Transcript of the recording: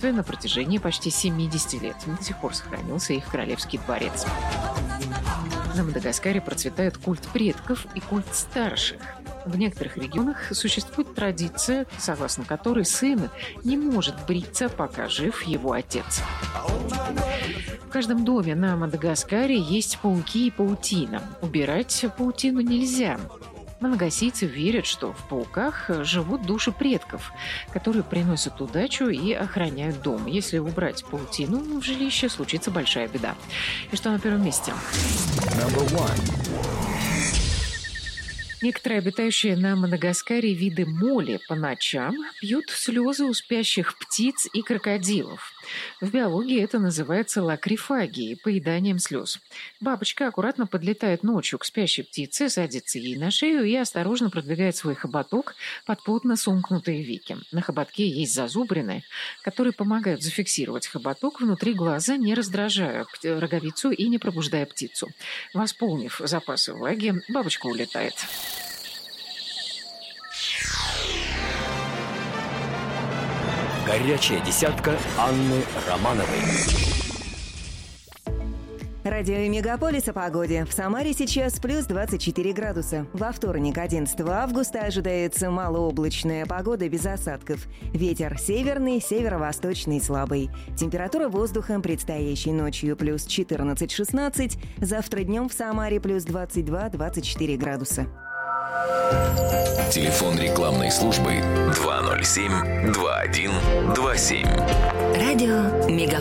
на протяжении почти 70 лет. До сих пор сохранился их королевский дворец. На Мадагаскаре процветает культ предков и культ старших. В некоторых регионах существует традиция, согласно которой сын не может бриться, пока жив его отец. В каждом доме на Мадагаскаре есть пауки и паутина. Убирать паутину нельзя. Малагасийцы верят, что в пауках живут души предков, которые приносят удачу и охраняют дом. Если убрать паутину в жилище, случится большая беда. И что на первом месте? Некоторые обитающие на Мадагаскаре виды моли по ночам пьют слезы у спящих птиц и крокодилов. В биологии это называется лакрифагией, поеданием слез. Бабочка аккуратно подлетает ночью к спящей птице, садится ей на шею и осторожно продвигает свой хоботок под плотно сомкнутые веки. На хоботке есть зазубрины, которые помогают зафиксировать хоботок внутри глаза, не раздражая роговицу и не пробуждая птицу. Восполнив запасы влаги, бабочка улетает. Горячая десятка Анны Романовой. Радио Мегаполис о погоде. В Самаре сейчас плюс 24 градуса. Во вторник, 11 августа, ожидается малооблачная погода без осадков. Ветер северный, северо-восточный слабый. Температура воздуха предстоящей ночью плюс 14-16. Завтра днем в Самаре плюс 22-24 градуса. Телефон рекламной службы 207-2127. Радио Мегаполис.